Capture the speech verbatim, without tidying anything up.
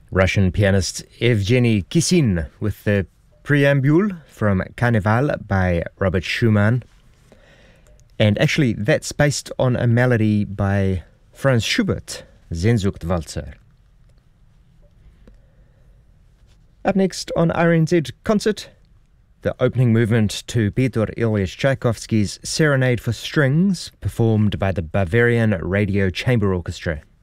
Russian pianist Evgeny Kissin with the preambule from Carnival by Robert Schumann. And actually, that's based on a melody by Franz Schubert, Sehnsuchtwalzer. Up next on R N Z Concert, the opening movement to Peter Ilyich Tchaikovsky's Serenade for Strings, performed by the Bavarian Radio Chamber Orchestra.